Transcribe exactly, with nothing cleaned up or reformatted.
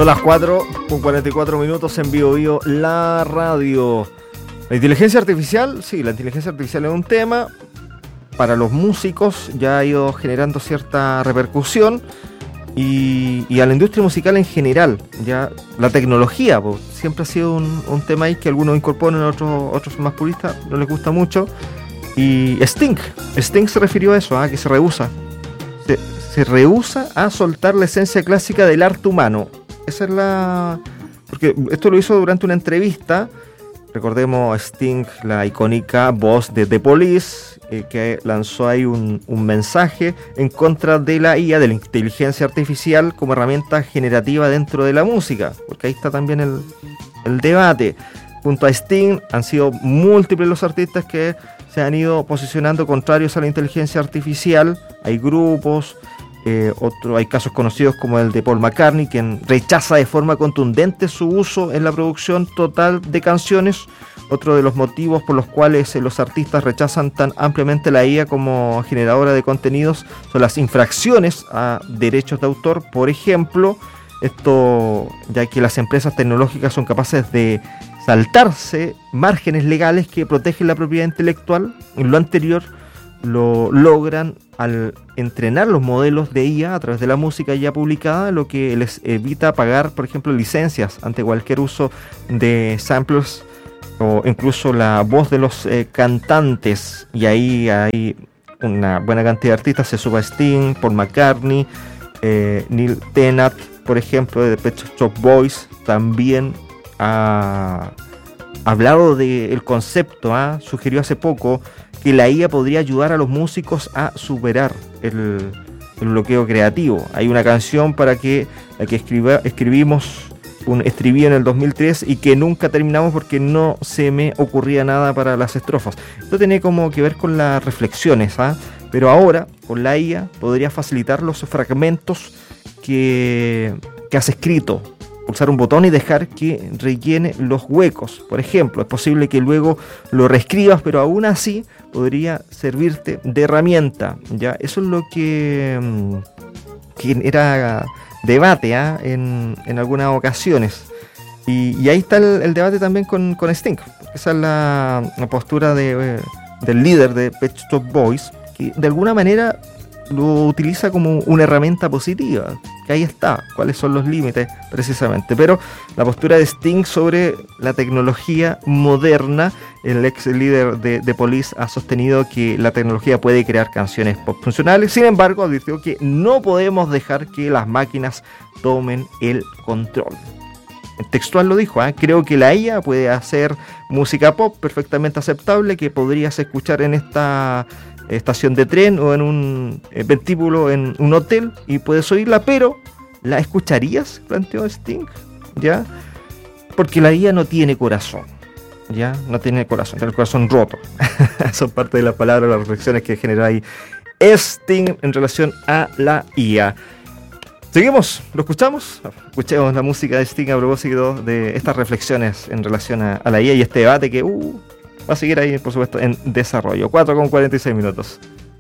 Son las cuatro con cuarenta y cuatro minutos en Bio Bio, la radio. La inteligencia artificial, sí, la inteligencia artificial es un tema. Para los músicos ya ha ido generando cierta repercusión. Y, y a la industria musical en general, ya la tecnología, pues, siempre ha sido un, un tema ahí que algunos incorporan, otros, otros más puristas, no les gusta mucho. Y Sting, Sting se refirió a eso, a que se rehúsa, se, se rehúsa a soltar la esencia clásica del arte humano. Esa es la... Porque esto lo hizo durante una entrevista. Recordemos a Sting, la icónica voz de The Police, eh, que lanzó ahí un, un mensaje en contra de la I A, de la inteligencia artificial como herramienta generativa dentro de la música, porque ahí está también el, el debate. Junto a Sting han sido múltiples los artistas que se han ido posicionando contrarios a la inteligencia artificial. Hay grupos, eh, otro, hay casos conocidos como el de Paul McCartney, quien rechaza de forma contundente su uso en la producción total de canciones. Otro de los motivos por los cuales eh, los artistas rechazan tan ampliamente la I A como generadora de contenidos son las infracciones a derechos de autor. Por ejemplo, esto ya que las empresas tecnológicas son capaces de saltarse márgenes legales que protegen la propiedad intelectual. En lo anterior lo logran al entrenar los modelos de I A a través de la música ya publicada, lo que les evita pagar, por ejemplo, licencias ante cualquier uso de samples o incluso la voz de los eh, cantantes. Y ahí hay una buena cantidad de artistas, se suma Sting, Paul McCartney, eh, Neil Tennant, por ejemplo, de The Pet Shop Boys, también ha hablado del concepto, ¿eh? Sugirió hace poco que la I A podría ayudar a los músicos a superar el, el bloqueo creativo. Hay una canción para que la que escriba, escribimos un estribillo en el dos mil tres y que nunca terminamos porque no se me ocurría nada para las estrofas. Esto tiene como que ver con las reflexiones, ¿eh? Pero ahora con la I A podría facilitar los fragmentos que, que has escrito. Pulsar un botón y dejar que rellene los huecos. Por ejemplo, es posible que luego lo reescribas, pero aún así podría servirte de herramienta. ¿Ya? Eso es lo que, que era debate, ¿eh? en, en algunas ocasiones. Y, y ahí está el, el debate también con, con Sting. Esa es la, la postura de, del líder de Pet Shop Boys, que de alguna manera lo utiliza como una herramienta positiva, que ahí está, cuáles son los límites precisamente. Pero la postura de Sting sobre la tecnología moderna, el ex líder de, de Police ha sostenido que la tecnología puede crear canciones pop funcionales. Sin embargo, advirtió que no podemos dejar que las máquinas tomen el control. En textual lo dijo, ¿eh? Creo que la I A puede hacer música pop perfectamente aceptable que podrías escuchar en esta estación de tren o en un eh, vestíbulo en un hotel y puedes oírla, pero ¿la escucharías?, planteó Sting, ¿ya? Porque la I A no tiene corazón, ¿ya? No tiene corazón, tiene el corazón roto. Son parte de las palabras, las reflexiones que genera ahí Sting en relación a la I A. Seguimos, ¿lo escuchamos? Escuchemos la música de Sting a propósito de estas reflexiones en relación a, a la I A y este debate que uh, va a seguir ahí, por supuesto, en desarrollo. cuatro con cuarenta y seis minutos.